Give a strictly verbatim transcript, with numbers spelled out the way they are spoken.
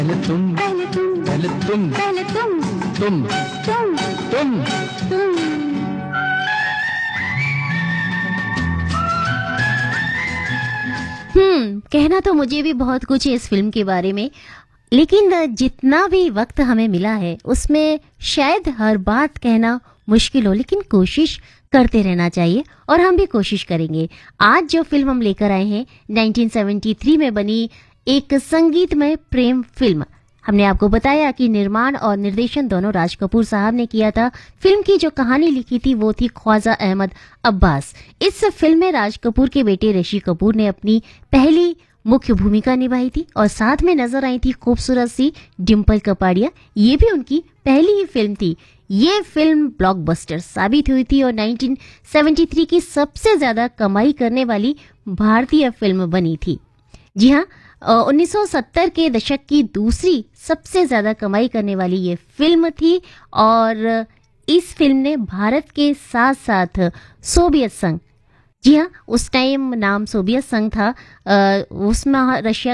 पहले तुम पहले तुम पहले तुम पहले तुम तुम तुम तुम तुम हम्म कहना तो मुझे भी बहुत कुछ है इस फिल्म के बारे में, लेकिन जितना भी वक्त हमें मिला है उसमें शायद हर बात कहना मुश्किल हो, लेकिन कोशिश करते रहना चाहिए और हम भी कोशिश करेंगे। आज जो फिल्म हम लेकर आए हैं उन्नीस सौ तिहत्तर में बनी एक संगीतमय प्रेम फिल्म। हमने आपको बताया कि निर्माण और निर्देशन दोनों राज कपूर साहब ने किया था। फिल्म की जो कहानी लिखी थी वो थी ख्वाजा अहमद अब्बास। इस फिल्म में राज कपूर के बेटे ऋषि कपूर ने अपनी पहली मुख्य भूमिका निभाई थी और साथ में नजर आई थी खूबसूरत सी डिम्पल कपाड़िया। ये भी उनकी पहली ही फिल्म थी। ये फिल्म ब्लॉकबस्टर साबित हुई थी और उन्नीस सौ तिहत्तर की सबसे ज्यादा कमाई करने वाली भारतीय फिल्म बनी थी। जी हाँ, उन्नीस सौ सत्तर के दशक की दूसरी सबसे ज्यादा कमाई करने वाली ये फिल्म थी और इस फिल्म ने भारत के साथ साथ सोवियत संघ, जी हाँ उस टाइम नाम सोवियत संघ था, उसमें रशिया